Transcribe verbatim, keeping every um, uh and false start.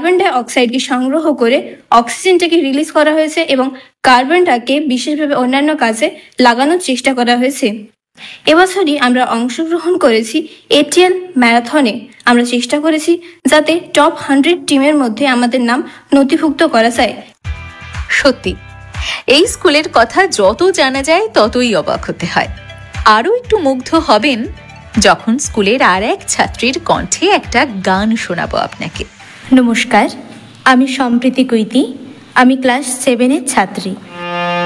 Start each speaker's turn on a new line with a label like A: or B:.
A: Carbon die অক্সাইডকে সংগ্রহ করে অক্সিজেনটাকে release করা হয়েছে এবং কার্বনটাকে বিশেষভাবে অন্যান্য কাজে লাগানোর চেষ্টা করা হয়েছে। এবছরই আমরা অংশগ্রহণ করেছি এটিএল ম্যারাথনে। আমরা চেষ্টা করেছি যাতে টপ হান্ড্রেড টিমের মধ্যে আমাদের নাম নথিভুক্ত করা যায়।
B: সত্যি এই স্কুলের কথা যত জানা যায় ততই অবাক হতে হয়। আরও একটু মুগ্ধ হবেন যখন স্কুলের আর এক ছাত্রীর কণ্ঠে একটা গান শোনাবো আপনাকে।
C: নমস্কার, আমি সম্প্রীতি কৈতি। আমি ক্লাস সেভেনের ছাত্রী।